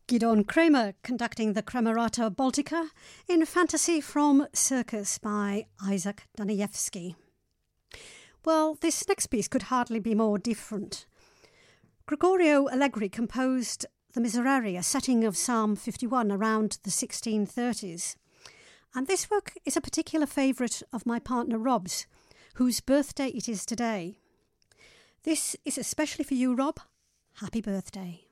Gidon Kremer conducting the Kremerata Baltica in Fantasy from Circus by Isaac Danijewski. Well, this next piece could hardly be more different. Gregorio Allegri composed the Miserere, a setting of Psalm 51 around the 1630s. And this work is a particular favourite of my partner Rob's, whose birthday it is today. This is especially for you, Rob. Happy birthday.